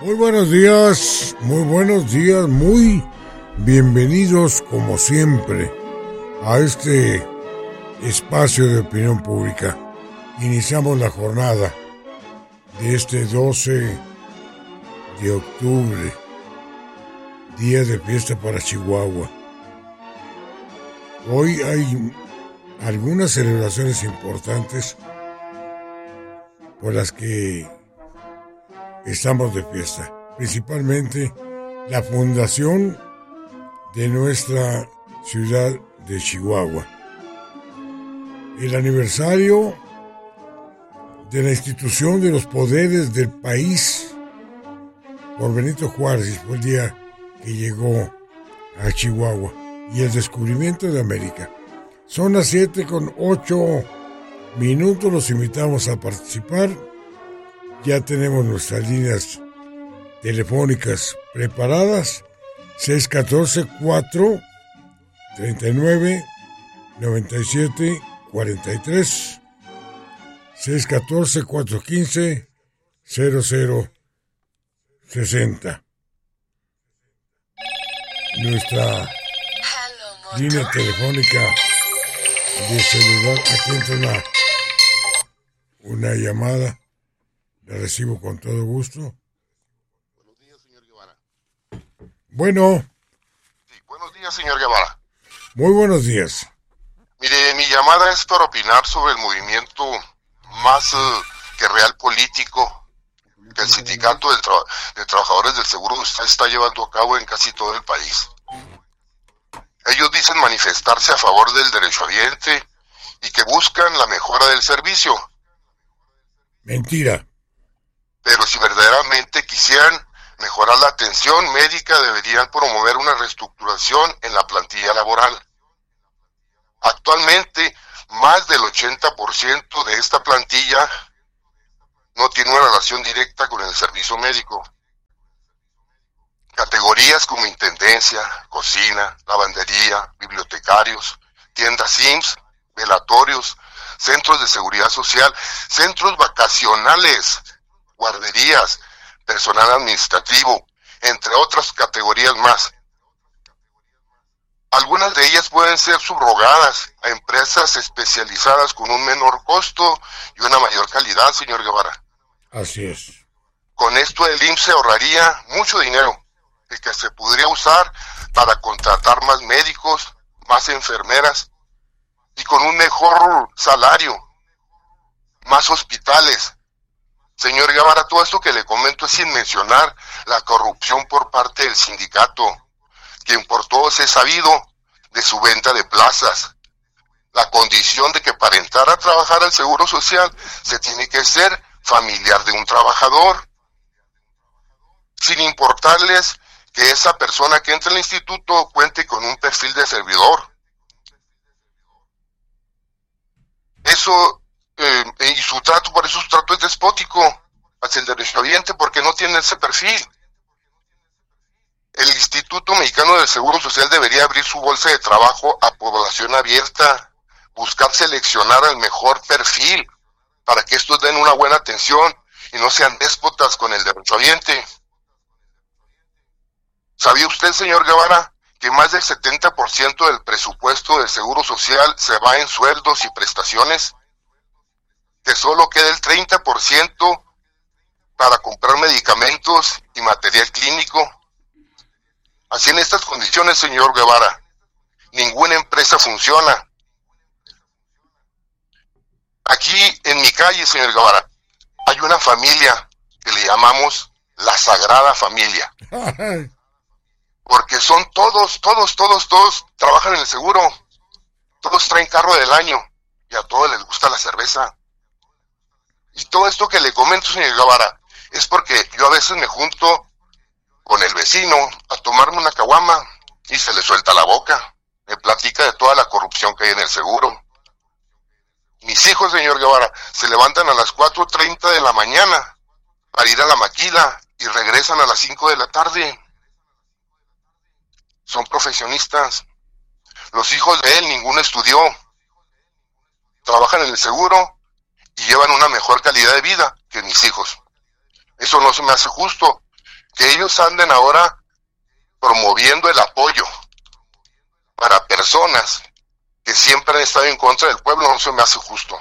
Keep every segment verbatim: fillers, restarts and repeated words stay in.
Muy buenos días, muy buenos días, muy bienvenidos como siempre a este espacio de opinión pública. Iniciamos la jornada de este doce de octubre, día de fiesta para Chihuahua. Hoy hay algunas celebraciones importantes por las que estamos de fiesta, principalmente la fundación de nuestra ciudad de Chihuahua, el aniversario de la institución de los poderes del país por Benito Juárez, fue el día que llegó a Chihuahua, y el descubrimiento de América. Son las siete con ocho minutos, los invitamos a participar. Ya tenemos nuestras líneas telefónicas preparadas. seis uno cuatro, cuatro tres nueve, nueve siete cuatro tres. seis uno cuatro, cuatro uno cinco, cero cero seis cero. Nuestra línea telefónica de celular. Aquí entra una, una llamada. La recibo con todo gusto. Buenos días, señor Guevara. Bueno. Sí, buenos días, señor Guevara. Muy buenos días. Mire, mi llamada es para opinar sobre el movimiento más uh, que real político que el Sindicato de, Tra- de Trabajadores del Seguro está, está llevando a cabo en casi todo el país. Ellos dicen manifestarse a favor del derechohabiente y que buscan la mejora del servicio. Mentira. Pero si verdaderamente quisieran mejorar la atención médica, deberían promover una reestructuración en la plantilla laboral. Actualmente, más del ochenta por ciento de esta plantilla no tiene una relación directa con el servicio médico. Categorías como intendencia, cocina, lavandería, bibliotecarios, tiendas I M S S, velatorios, centros de seguridad social, centros vacacionales, guarderías, personal administrativo, entre otras categorías más. Algunas de ellas pueden ser subrogadas a empresas especializadas con un menor costo y una mayor calidad, señor Guevara. Así es. Con esto el I M S S se ahorraría mucho dinero, el que se podría usar para contratar más médicos, más enfermeras y con un mejor salario, más hospitales. Señor Guevara, todo esto que le comento es sin mencionar la corrupción por parte del sindicato, quien por todos es sabido de su venta de plazas. La condición de que para entrar a trabajar al Seguro Social se tiene que ser familiar de un trabajador, sin importarles que esa persona que entra al instituto cuente con un perfil de servidor. Eso, eh, y su trato, por eso su trato es despótico hacia el derechohabiente, porque no tiene ese perfil. El Instituto Mexicano del Seguro Social debería abrir su bolsa de trabajo a población abierta, buscar seleccionar al mejor perfil, para que estos den una buena atención y no sean déspotas con el derechohabiente. ¿Sabía usted, señor Guevara, que más del setenta por ciento del presupuesto del Seguro Social se va en sueldos y prestaciones? Que solo queda el treinta por ciento para comprar medicamentos y material clínico. Así, en estas condiciones, señor Guevara, ninguna empresa funciona. Aquí en mi calle, señor Guevara, hay una familia que le llamamos la Sagrada Familia. Porque son todos, todos, todos, todos trabajan en el seguro. Todos traen carro del año y a todos les gusta la cerveza. Y todo esto que le comento, señor Guevara, es porque yo a veces me junto con el vecino a tomarme una caguama y se le suelta la boca. Me platica de toda la corrupción que hay en el seguro. Mis hijos, señor Guevara, se levantan a las cuatro treinta de la mañana para ir a la maquila y regresan a las cinco de la tarde. Son profesionistas. Los hijos de él, ninguno estudió. Trabajan en el seguro y llevan una mejor calidad de vida que mis hijos. Eso no se me hace justo. Que ellos anden ahora promoviendo el apoyo para personas que siempre han estado en contra del pueblo no se me hace justo.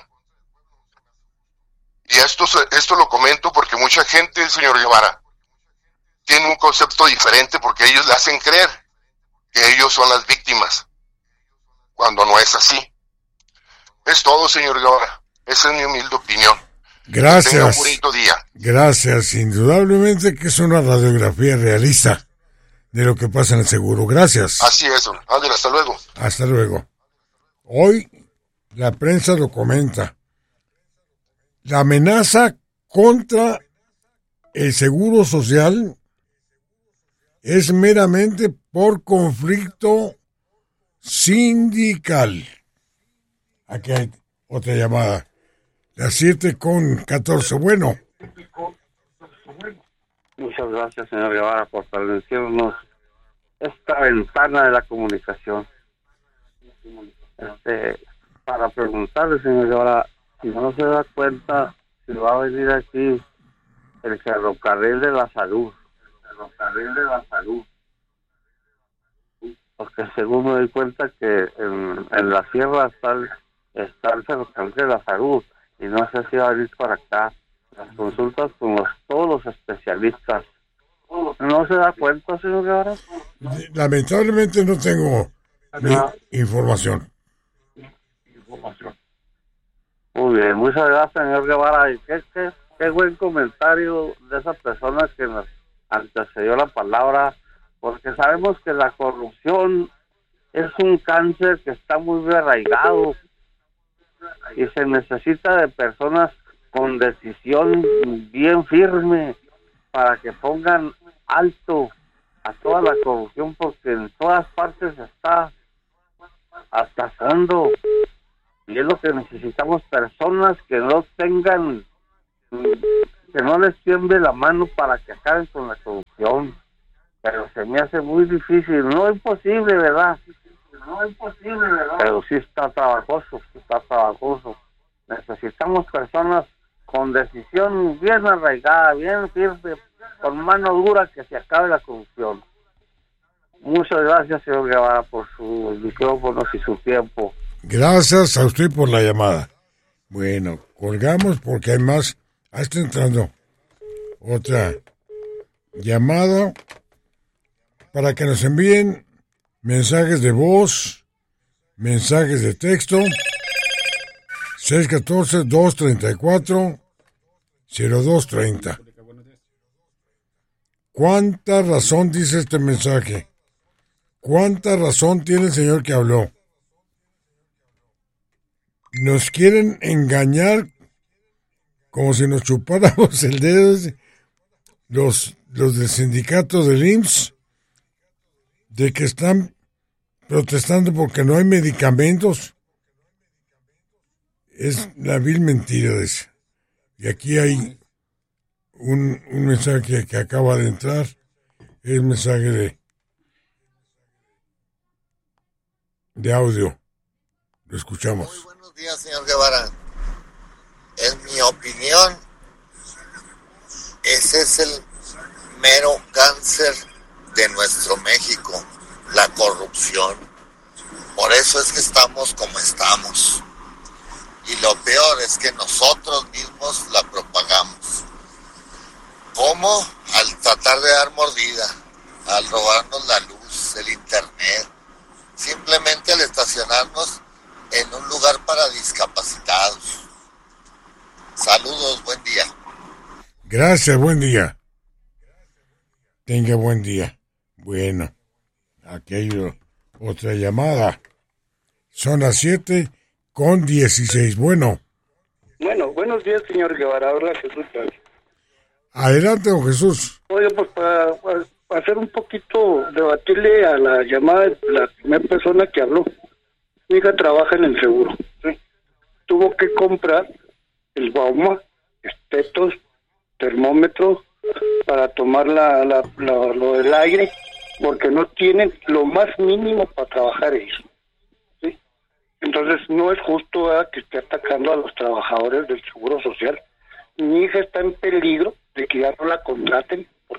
Y esto, esto lo comento porque mucha gente, señor Guevara, tiene un concepto diferente porque ellos le hacen creer que ellos son las víctimas, cuando no es así. Es todo, señor Guevara. Esa es mi humilde opinión. Gracias. Que tenga un bonito día. Gracias. Indudablemente que es una radiografía realista de lo que pasa en el seguro. Gracias. Así es. Ándale, hasta luego. Hasta luego. Hoy la prensa lo comenta. La amenaza contra el seguro social es meramente por conflicto sindical. Aquí hay otra llamada. Las siete con catorce. Bueno. Muchas gracias, señor Guevara, por permitirnos esta ventana de la comunicación. Este, para preguntarle, señor Guevara, si no se da cuenta si va a venir aquí el ferrocarril de la salud. El ferrocarril de la salud. Porque según me doy cuenta que en, en la sierra está el, está el ferrocarril de la salud y no sé si va a venir para acá. Las consultas con los, todos los especialistas. ¿No se da cuenta, señor Guevara? Lamentablemente no tengo no. información. Muy bien, muchas gracias, señor Guevara. Y qué, qué, qué buen comentario de esa persona que nos antecedió la palabra, porque sabemos que la corrupción es un cáncer que está muy arraigado y se necesita de personas con decisión bien firme para que pongan alto a toda la corrupción, porque en todas partes está hasta fondo. Y es lo que necesitamos, personas que no tengan, que no les tiemble la mano para que acaben con la corrupción. Pero se me hace muy difícil, no es imposible, ¿verdad? No es imposible, ¿verdad? Pero sí está trabajoso, sí está trabajoso. Necesitamos personas con decisión bien arraigada, bien firme, con mano dura, que se acabe la corrupción. Muchas gracias, señor Guevara, por sus micrófonos y su tiempo. Gracias a usted por la llamada. Bueno, colgamos porque hay más. Ah, está entrando otra llamada para que nos envíen mensajes de voz, mensajes de texto. seis uno cuatro, dos tres cuatro, cero dos tres cero. ¿Cuánta razón dice este mensaje? ¿Cuánta razón tiene el señor que habló? Nos quieren engañar como si nos chupáramos el dedo los, los del sindicato del I M S S de que están protestando porque no hay medicamentos. Es la vil mentira de eso. Y aquí hay un, un mensaje que acaba de entrar. Es un mensaje de, de audio. Lo escuchamos. Muy buenos días, señor Guevara. En mi opinión, ese es el mero cáncer de nuestro México, la corrupción. Por eso es que estamos como estamos. Y lo peor es que nosotros mismos la propagamos. ¿Cómo? Al tratar de dar mordida, al robarnos la luz, el internet, simplemente al estacionarnos en un lugar para discapacitados. Saludos, buen día. Gracias, buen día. Tenga buen día. Bueno, aquí hay otra llamada. Son las siete con dieciséis. Bueno. Bueno, buenos días, señor Guevara. Habla Jesús. Adelante, don Jesús. Oye, pues para, para hacer un poquito, debatirle a la llamada de la primera persona que habló. Mi hija trabaja en el seguro. ¿Sí? Tuvo que comprar el Bauma, estetos, termómetro para tomar la, la, la, lo del aire, porque no tienen lo más mínimo para trabajar ellos. ¿Sí? Entonces no es justo, ¿verdad?, que esté atacando a los trabajadores del seguro social. Mi hija está en peligro de que ya no la contraten porque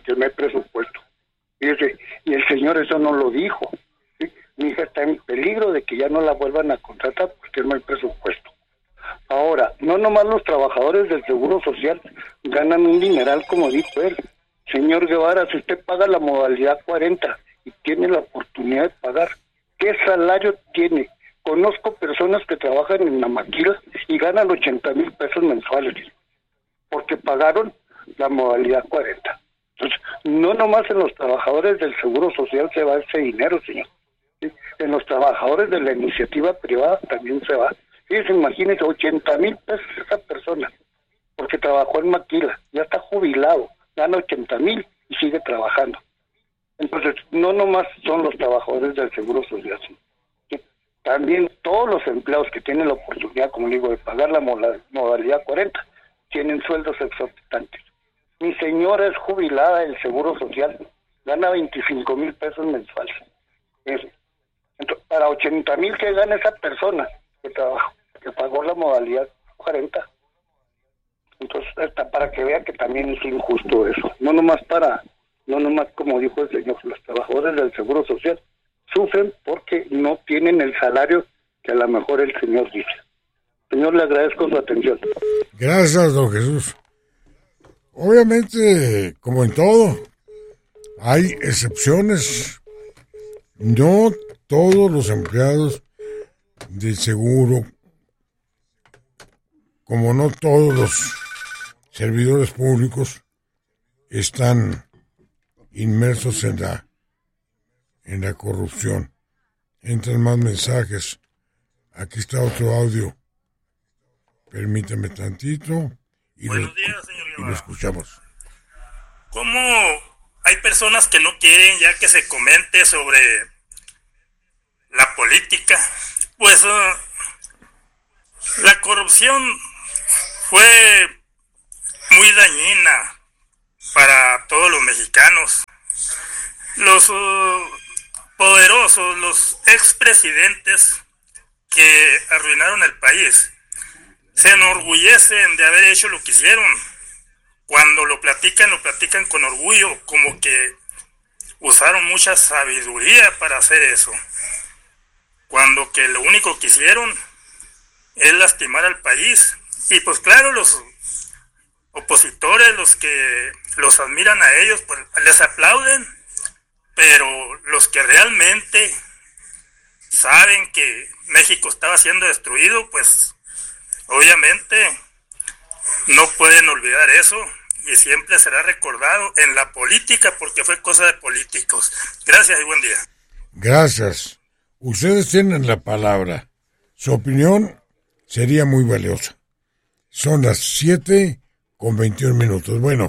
porque no hay presupuesto. Fíjese, y el señor eso no lo dijo. ¿Sí? Mi hija está en peligro de que ya no la vuelvan a contratar porque no hay presupuesto. Ahora, no nomás los trabajadores del Seguro Social ganan un dineral, como dijo él. Señor Guevara, si usted paga la modalidad cuarenta y tiene la oportunidad de pagar, ¿qué salario tiene? Conozco personas que trabajan en la maquila y ganan ochenta mil pesos mensuales porque pagaron la modalidad cuarenta. Entonces, no nomás en los trabajadores del Seguro Social se va ese dinero, señor. ¿Sí? En los trabajadores de la iniciativa privada también se va. Fíjense, imagínense, ochenta mil pesos esa persona, porque trabajó en maquila, ya está jubilado, gana ochenta mil y sigue trabajando. Entonces, no nomás son los trabajadores del Seguro Social, ¿sí? También todos los empleados que tienen la oportunidad, como digo, de pagar la modalidad cuarenta, tienen sueldos exorbitantes. Mi señora es jubilada del Seguro Social, gana veinticinco mil pesos mensuales. Entonces, para ochenta mil que gana esa persona que trabajó, que pagó la modalidad cuarenta. Entonces, hasta para que vea que también es injusto eso. No nomás para, no nomás como dijo el señor, los trabajadores del Seguro Social sufren porque no tienen el salario que a lo mejor el señor dice. Señor, le agradezco su atención. Gracias, don Jesús. Obviamente, como en todo, hay excepciones. No todos los empleados del seguro, como no todos los servidores públicos, están inmersos en la en la corrupción. Entran más mensajes. Aquí está otro audio. Permítame tantito y, Buenos lo, días, señor y lo escuchamos. ¿Cómo hay personas que no quieren ya que se comente sobre la política? Pues uh, la corrupción fue muy dañina para todos los mexicanos. Los uh, poderosos, los expresidentes que arruinaron el país, se enorgullecen de haber hecho lo que hicieron. Cuando lo platican, lo platican con orgullo, como que usaron mucha sabiduría para hacer eso. Cuando que lo único que hicieron es lastimar al país. Y pues claro, los opositores, los que los admiran a ellos, pues les aplauden. Pero los que realmente saben que México estaba siendo destruido, pues obviamente no pueden olvidar eso y siempre será recordado en la política porque fue cosa de políticos. Gracias y buen día. Gracias. Ustedes tienen la palabra. Su opinión sería muy valiosa. Son las siete con veintiún minutos. Bueno.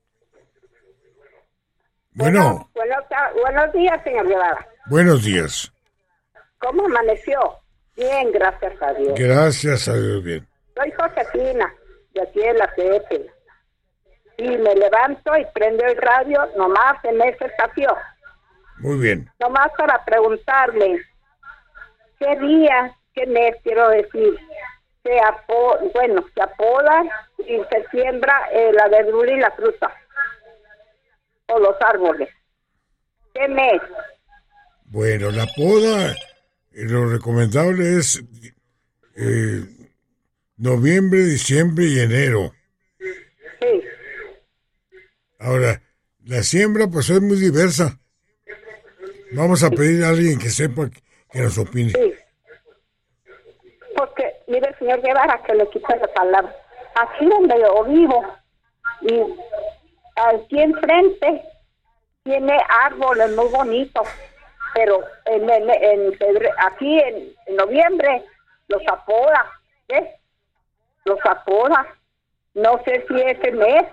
Bueno. Bueno, buenos, buenos días, señor Guevara. Buenos días. ¿Cómo amaneció? Bien, gracias a Dios. Gracias a Dios, bien. Soy Josefina, de aquí de la C F. Y me levanto y prendo el radio nomás en esa estación. Muy bien. Nomás para preguntarle, ¿qué día, qué mes quiero decir? Se apo bueno, se apoda y se siembra eh, la verdura y la fruta. O los árboles. ¿Qué mes? Bueno, la poda, eh, lo recomendable es eh, noviembre, diciembre y enero. Sí. Ahora, la siembra pues es muy diversa. Vamos a pedir a alguien que sepa, que nos opine. Sí. Porque, mire, señor Guevara, que le quita la palabra. Aquí donde yo vivo, y aquí enfrente tiene árboles muy bonitos, pero en, en, en febrero, aquí en, en noviembre los apoda, ¿ves? Los apoda. No sé si ese mes,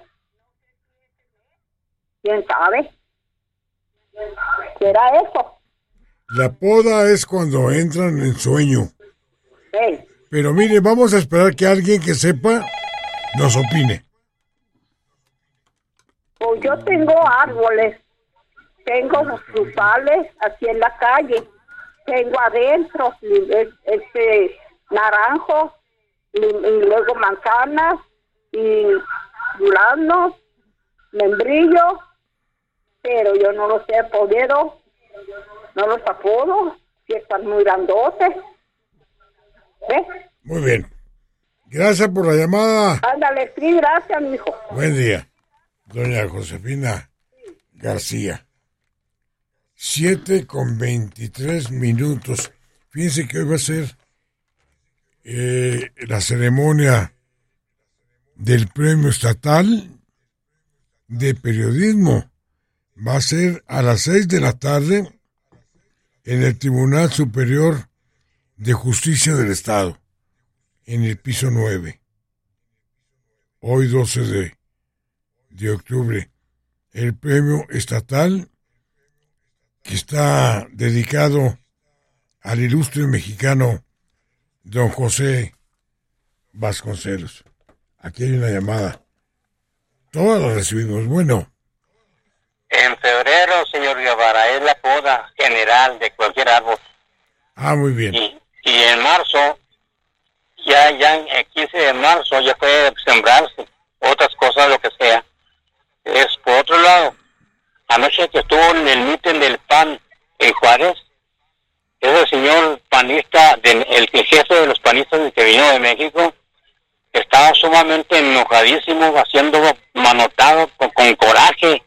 quién sabe. ¿Será eso? La poda es cuando entran en sueño. Sí. Pero mire, vamos a esperar que alguien que sepa nos opine. Pues yo tengo árboles, tengo frutales aquí en la calle, tengo adentro este naranjo y, y luego manzanas y duranos, membrillo pero yo no los he podido, no los apodo, si están muy grandotes. ¿Ves? Muy bien. Gracias por la llamada. Ándale, sí, gracias, mijo. Buen día, doña Josefina García. Siete con veintitrés minutos. Fíjense que hoy va a ser eh, la ceremonia del Premio Estatal de Periodismo. Va a ser a las seis de la tarde en el Tribunal Superior de Justicia del Estado, en el piso nueve. Hoy doce de, de octubre. El Premio Estatal que está dedicado al ilustre mexicano don José Vasconcelos. Aquí hay una llamada. Todas las recibimos. Bueno. En febrero, señor Guevara, es la poda general de cualquier árbol. Ah, muy bien. Y, y en marzo, ya, ya el quince de marzo, ya puede sembrarse otras cosas, lo que sea. Es por otro lado, anoche que estuvo en el mitin del P A N en Juárez, ese señor panista, de, el, el jefe de los panistas que vino de México, estaba sumamente enojadísimo, haciendo manotado con, con coraje,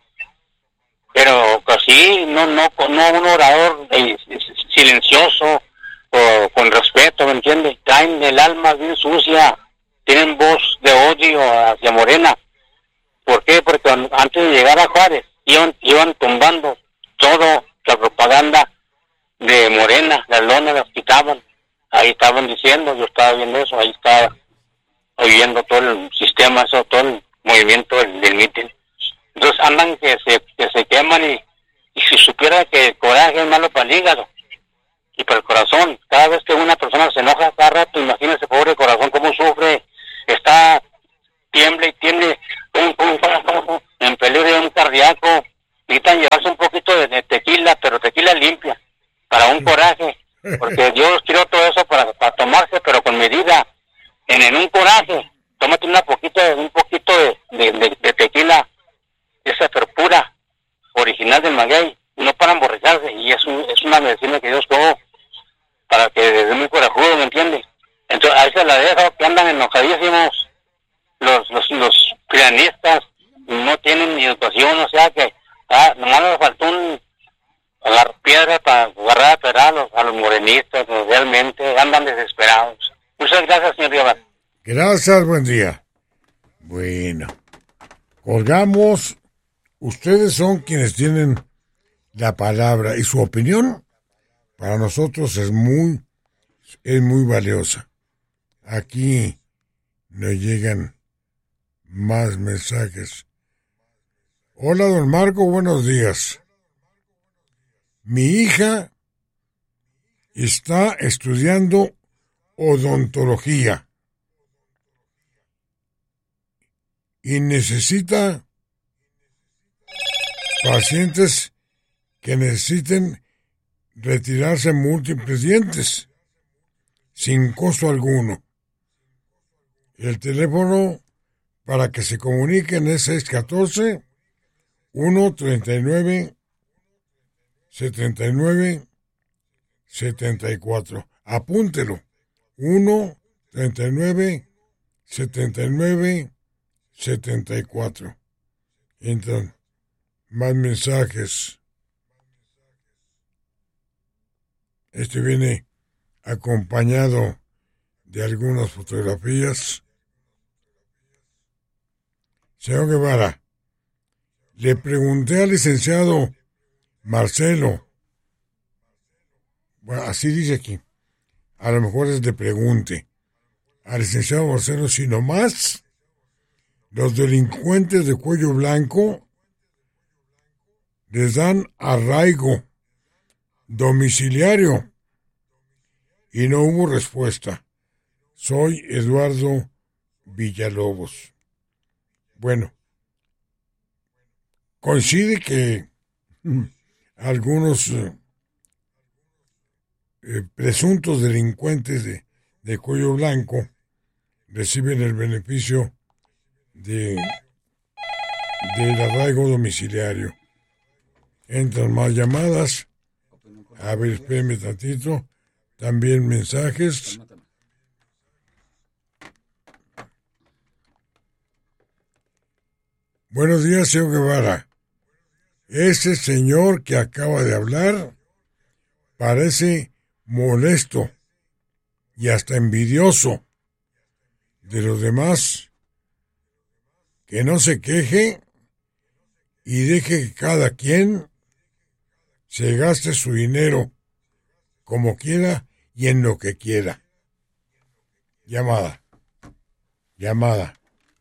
pero pues sí, no, no, no un orador eh, silencioso o con respeto, ¿me entiendes? Traen el alma bien sucia, tienen voz de odio hacia Morena. ¿Por qué? Porque antes de llegar a Juárez iban, iban tumbando toda la propaganda de Morena, las lonas las quitaban, ahí estaban diciendo, yo estaba viendo eso, ahí estaba oyendo todo el sistema, eso, todo el movimiento del, del mitin. Entonces andan que se, que se queman y, y si supiera que el coraje es malo para el hígado y para el corazón, cada vez que una persona se enoja cada rato, imagínese pobre corazón cómo sufre, está tiembla y tiembla, pum, pum, pum, pum, pum, en peligro de un cardíaco. Necesitan llevarse un poquito de, de tequila, pero tequila limpia, para un coraje, porque yo quiero todo eso para, para tomarse, pero con medida. En, en un coraje, tómate una poquito, un poquito de, de, de, de tequila, esa pura, original del maguey, no para emborracharse, y es, un, es una medicina que Dios tomó para que desde muy corajudo, ¿me entiendes? Entonces, a veces la dejo que andan enojadísimos, los los los pianistas no tienen ni educación, o sea que ah, nomás les faltó un agarrar piedra para agarrar a pedrar a los, a los morenistas, pues, realmente andan desesperados. Muchas gracias, señor Guevara. Gracias, buen día. Bueno, colgamos. Ustedes son quienes tienen la palabra y su opinión para nosotros es muy, es muy valiosa. Aquí nos llegan más mensajes. Hola, don Marco, buenos días. Mi hija está estudiando odontología y necesita pacientes que necesiten retirarse múltiples dientes sin costo alguno. El teléfono para que se comuniquen es seis uno cuatro, uno tres nueve, siete nueve siete cuatro. Apúntelo. uno tres nueve, siete nueve siete cuatro. Entran más mensajes. Este viene acompañado de algunas fotografías. Señor Guevara, le pregunté al licenciado Marcelo, bueno, así dice aquí, a lo mejor es de pregunte, al licenciado Marcelo, si nomás los delincuentes de cuello blanco les dan arraigo domiciliario, y no hubo respuesta. Soy Eduardo Villalobos. Bueno, coincide que algunos eh, eh, presuntos delincuentes de, de cuello blanco reciben el beneficio de del arraigo domiciliario. Entran más llamadas. A ver, espérame tantito. También mensajes. Buenos días, señor Guevara. Ese señor que acaba de hablar parece molesto y hasta envidioso de los demás. Que no se queje y deje que cada quien se gaste su dinero como quiera y en lo que quiera. Llamada. Llamada.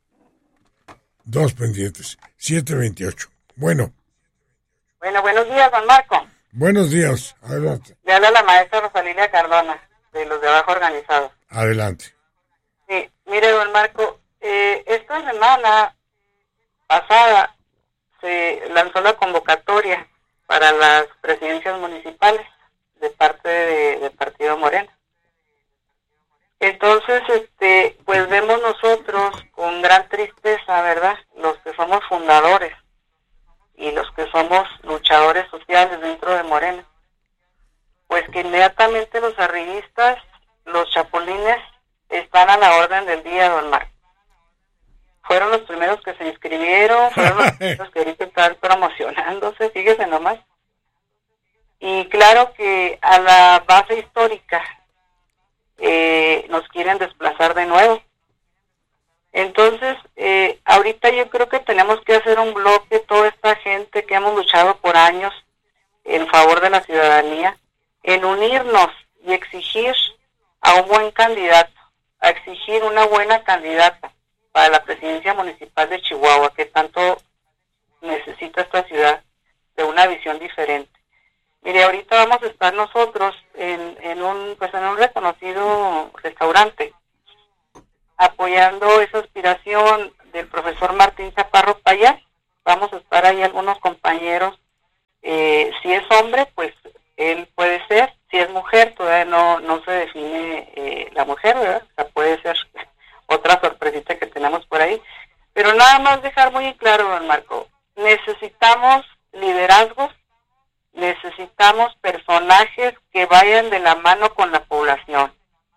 Dos pendientes. siete veintiocho. Bueno. Bueno, buenos días, don Marco. Buenos días. Adelante. Le habla la maestra Rosalía Cardona, de los de abajo organizados. Adelante. Sí, mire, don Marco, eh, esta semana pasada se lanzó la convocatoria para las presidencias municipales de parte de, del Partido Morena. Entonces, este, pues vemos nosotros con gran tristeza, ¿verdad?, los que somos fundadores y los que somos luchadores sociales dentro de Morena, pues que inmediatamente los arribistas, los chapulines, están a la orden del día, don Marco. Fueron los primeros que se inscribieron, fueron los primeros que ahorita están promocionándose, fíjese nomás. Y claro que a la base histórica eh, nos quieren desplazar de nuevo. Entonces, eh, ahorita yo creo que tenemos que hacer un bloque, toda esta gente que hemos luchado por años en favor de la ciudadanía, en unirnos y exigir a un buen candidato, a exigir una buena candidata para la presidencia municipal de Chihuahua, que tanto necesita esta ciudad, de una visión diferente. Mire, ahorita vamos a estar nosotros en, en un pues en un reconocido restaurante, apoyando esa aspiración del profesor Martín Chaparro Payas. Vamos a estar ahí algunos compañeros. Eh, si es hombre, pues él puede ser. Si es mujer, todavía no, no se define eh, la mujer, ¿verdad? O sea, puede ser otra sorpresita que tenemos por ahí. Pero nada más dejar muy claro, don Marco, necesitamos liderazgos, necesitamos personajes que vayan de la mano con la población.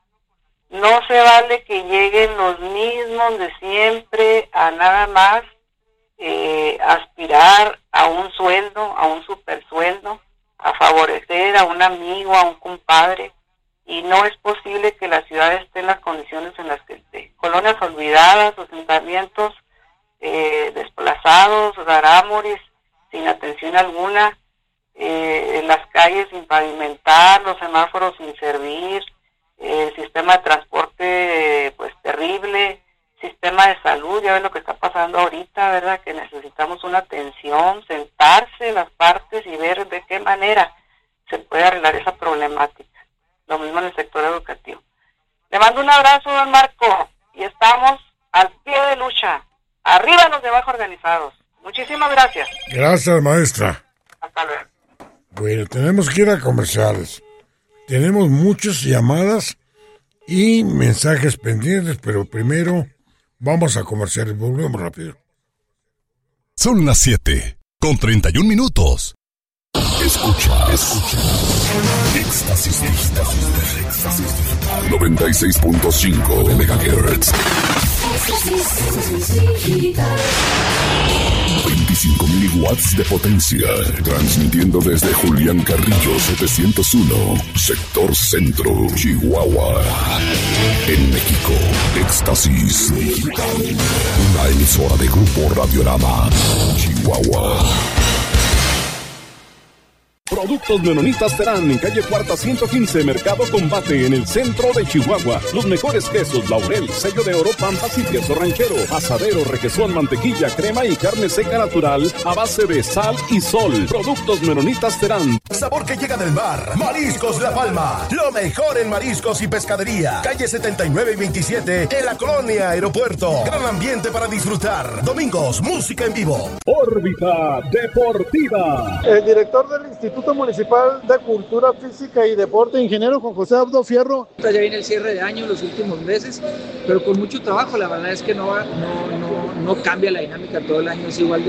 No se vale que lleguen los mismos de siempre a nada más eh, aspirar a un sueldo, a un supersueldo, a favorecer a un amigo, a un compadre, y no es posible que la ciudad esté en las condiciones en las que esté. Colonias olvidadas, asentamientos eh, desplazados, rarámuris, sin atención alguna, eh, en las calles sin pavimentar, los semáforos sin servir, el sistema de transporte pues terrible, sistema de salud, ya ven lo que está pasando ahorita, ¿verdad? Que necesitamos una atención, sentarse las partes y ver de qué manera se puede arreglar esa problemática. Lo mismo en el sector educativo. Le mando un abrazo, don Marco, y estamos al pie de lucha. Arriba los de abajo organizados. Muchísimas gracias. Gracias, maestra. Hasta luego. Bueno, tenemos que ir a comerciales. Tenemos muchas llamadas y mensajes pendientes, pero primero vamos a comerciales. Volvemos rápido. Son las siete con treinta y un minutos. Escucha, escucha. Éxtasis Digital. Éxtasis Digital. noventa y seis punto cinco megahertz. veinticinco mil watts de potencia. Transmitiendo desde Julián Carrillo setecientos uno, sector centro, Chihuahua. En México, Éxtasis Digital. Una emisora de Grupo Radiorama, Chihuahua. Productos Menonitas Terán en calle Cuarta ciento quince, Mercado Combate, en el centro de Chihuahua. Los mejores quesos, Laurel, sello de oro, Pampas y queso ranchero, asadero, requesón, mantequilla, crema y carne seca natural a base de sal y sol. Productos Menonitas Terán. Sabor que llega del mar. Mariscos La Palma. Lo mejor en mariscos y pescadería. Calle setenta y nueve y veintisiete en la colonia Aeropuerto. Gran ambiente para disfrutar. Domingos, música en vivo. Órbita Deportiva. El director del Instituto Municipal de Cultura Física y Deporte, ingeniero Juan José Abdo Fierro. Ya viene el cierre de año, los últimos meses, pero con mucho trabajo. La verdad es que no, no, no, no cambia la dinámica todo el año, es igual de,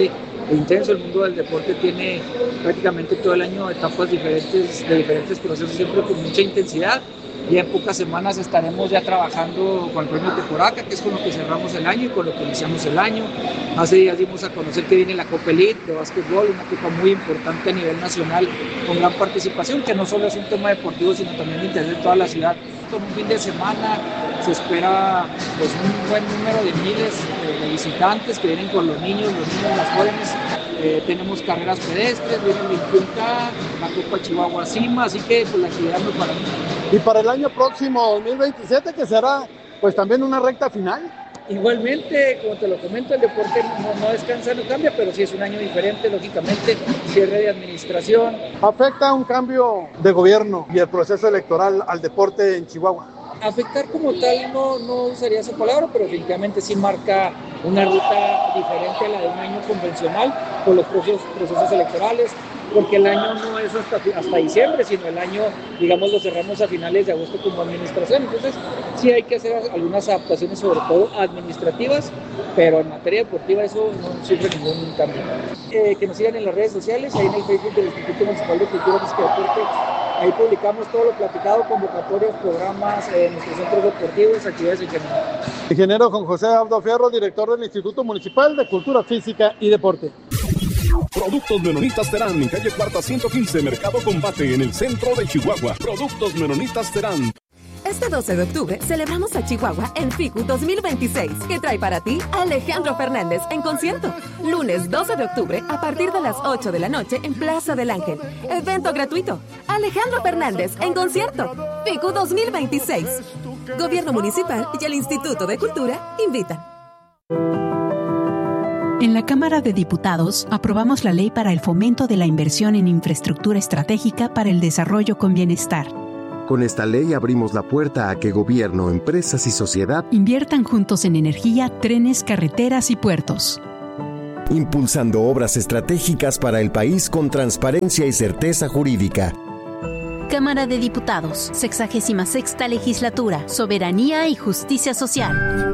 e intenso. El mundo del deporte tiene prácticamente todo el año etapas diferentes, de diferentes procesos, siempre con mucha intensidad. Y en pocas semanas estaremos ya trabajando con el premio Teporaca, que es con lo que cerramos el año y con lo que iniciamos el año. Hace días dimos a conocer que viene la Copa Elite de básquetbol, una copa muy importante a nivel nacional, con gran participación, que no solo es un tema deportivo, sino también de interés de toda la ciudad. Con un fin de semana se espera pues, un buen número de miles de visitantes que vienen con los niños, los niños, las jóvenes. Eh, tenemos carreras pedestres, viene el veintiuno K, la Copa Chihuahua Cima, así que pues, la actividad no para mí. Y para el año próximo, dos mil veintisiete, que será pues también una recta final. Igualmente, como te lo comento, el deporte no, no descansa, no cambia, pero sí es un año diferente, lógicamente, cierre de administración. ¿Afecta un cambio de gobierno y el proceso electoral al deporte en Chihuahua? Afectar como tal no, no usaría esa palabra, pero definitivamente sí marca una ruta diferente a la de un año convencional por los procesos, procesos electorales, porque el año no es hasta, hasta diciembre, sino el año, digamos, lo cerramos a finales de agosto como administración. Entonces, sí hay que hacer algunas adaptaciones, sobre todo administrativas, pero en materia deportiva eso no sufre ningún cambio. Eh, que nos sigan en las redes sociales, ahí en el Facebook del Instituto Municipal de Cultura, Música y Deporte. Ahí publicamos todo lo platicado, convocatorias, programas, eh, nuestros centros deportivos, actividades en general. Ingeniero Juan José Abdo Fierro, director del Instituto Municipal de Cultura Física y Deporte. Productos Menonitas Terán, en calle Cuarta ciento quince, Mercado Combate, en el centro de Chihuahua. Productos Menonitas Terán. Este doce de octubre celebramos a Chihuahua en FICU dos mil veintiséis, que trae para ti a Alejandro Fernández en concierto. Lunes doce de octubre a partir de las ocho de la noche en Plaza del Ángel. Evento gratuito. Alejandro Fernández en concierto. FICU dos mil veintiséis. Gobierno Municipal y el Instituto de Cultura invitan. En la Cámara de Diputados aprobamos la ley para el fomento de la inversión en infraestructura estratégica para el desarrollo con bienestar. Con esta ley abrimos la puerta a que gobierno, empresas y sociedad inviertan juntos en energía, trenes, carreteras y puertos, impulsando obras estratégicas para el país con transparencia y certeza jurídica. Cámara de Diputados, sexagésima sexta Legislatura, Soberanía y Justicia Social.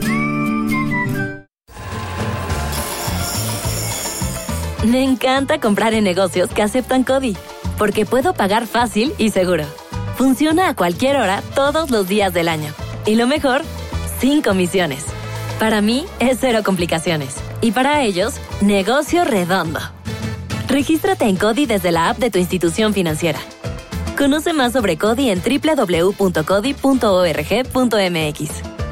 Me encanta comprar en negocios que aceptan CODI, porque puedo pagar fácil y seguro. Funciona a cualquier hora, todos los días del año. Y lo mejor, sin comisiones. Para mí, es cero complicaciones. Y para ellos, negocio redondo. Regístrate en CODI desde la app de tu institución financiera. Conoce más sobre CODI en doble u doble u doble u punto codi punto org punto m x.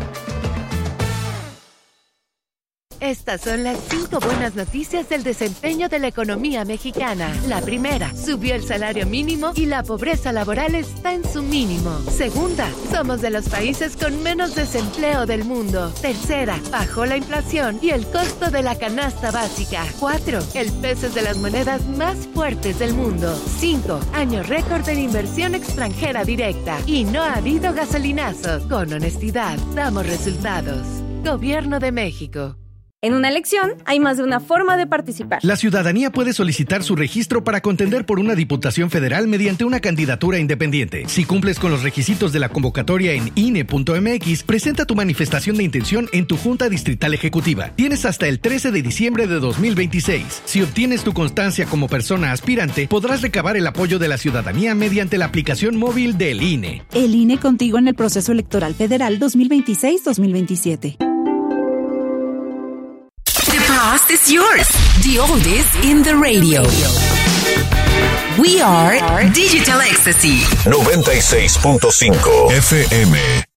Estas son las cinco buenas noticias del desempeño de la economía mexicana. La primera, subió el salario mínimo y la pobreza laboral está en su mínimo. Segunda, somos de los países con menos desempleo del mundo. Tercera, bajó la inflación y el costo de la canasta básica. Cuatro, el peso es de las monedas más fuertes del mundo. Cinco, año récord de inversión extranjera directa. Y no ha habido gasolinazos. Con honestidad, damos resultados. Gobierno de México. En una elección hay más de una forma de participar. La ciudadanía puede solicitar su registro para contender por una diputación federal mediante una candidatura independiente. Si cumples con los requisitos de la convocatoria en I N E punto m x, presenta tu manifestación de intención en tu Junta Distrital Ejecutiva. Tienes hasta el trece de diciembre de dos mil veintiséis. Si obtienes tu constancia como persona aspirante, podrás recabar el apoyo de la ciudadanía mediante la aplicación móvil del I N E. El I N E contigo en el proceso electoral federal dos mil veintiséis dos mil veintisiete. Past is yours. The oldies in the radio. We are Digital Ecstasy. noventa y seis punto cinco F M.